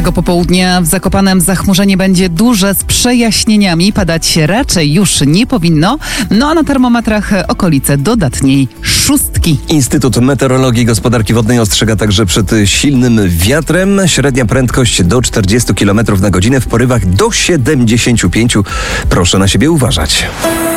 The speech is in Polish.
Tego popołudnia w Zakopanem zachmurzenie będzie duże z przejaśnieniami. Padać raczej już nie powinno. No a na termometrach okolice dodatniej 6. Instytut Meteorologii i Gospodarki Wodnej ostrzega także przed silnym wiatrem. Średnia prędkość do 40 km na godzinę, w porywach do 75. Proszę na siebie uważać.